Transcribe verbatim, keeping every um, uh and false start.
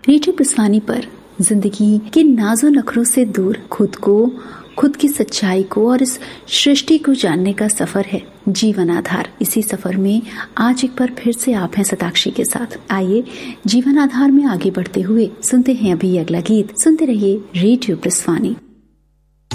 Radio पुस्वानी पर जिंदगी के नाजो नखरों से दूर खुद को, खुद की सच्चाई को और इस सृष्टि को जानने का सफर है जीवन आधार। इसी सफर में आज एक बार फिर से आप हैं शताक्षी के साथ। आइए जीवन आधार में आगे बढ़ते हुए सुनते हैं अभी अगला गीत। सुनते रहिए रेडियो पुस्वानी।